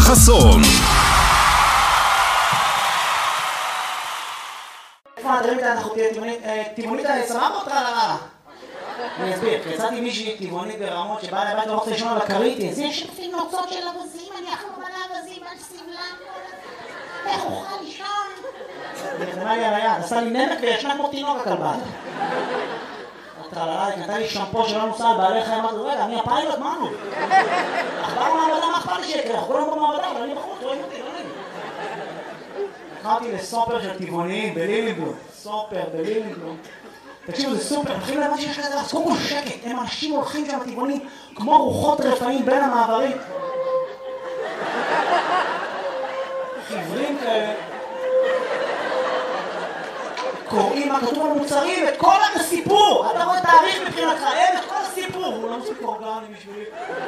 חסון. אנחנו טבעונית סבבה אותך על הרעה. אני אסביר, יצאתי מישהי טבעונית ברמות שבאה לבית לא רוצה לישון על הכרית, אז יש שותפים נוצות של אבזים, אני אחלום על האבזים, על סמלן, איך אוכל לישון? היא נתנה לי על היד, עשה לי נמק וישנה כמו תינוק הכלבה. הטרללה, היא נתנה לי שמפו שלא נוסע על בעלי חיים, אמרתי, רגע, אני הפיילוט, מה נו? אכבר מעבדה, מה אכפת לי שיקרה? אנחנו כולנו במעבדה, אבל אני בחוץ, רואים אותי, לא נעים. נכנסתי לסופר של טבעוניים בלילינגלום, סופר בלילינגלום. תקשיבו, זה סופר, מתחילים להבן שיש כזה, אז קודם כל שקט, הם אנשים הולכים שם טבעונים כמו רוחות רפאים בין המעברים. חברים כאלה. קוראים מה כתוב על מוצרים, את כל הסיפור. אתה רואה תאריך מבחינתך, אין את כל הסיפור. הוא לא מספיק אורגני בשבילי.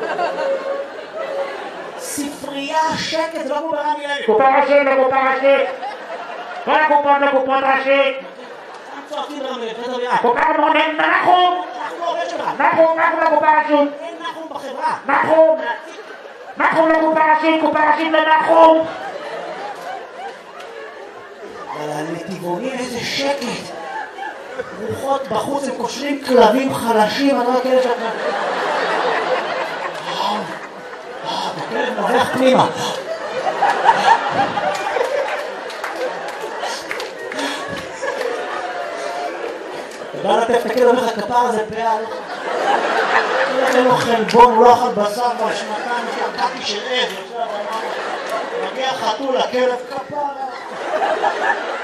ספרייה, שקט, זה לא כמו ברמי לוי. קופה ראשית לקופה ראשית. כל הקופות לקופות ראשית. צועקים ברמי לוי, זה דרייה. קופה מונן נחום. נחום לקופה ראשית. אין נחום בחברה. נחום לקופה ראשית, קופה ראשית לנחום. אבל הנתיבונים איזה שקט. רוחות בחוץ, הם קושרים כלבים חלשים, אני לא יודע כאלה שאתה... הכלב נובח פנימה. אתה בא לטף את הכלב, אומר לך כפר הזה פעל. אין לו חלבון, הוא לא אכל בשר כבר שנתיים, שקעתי של עד. מגיע חתול, הכלב כפר.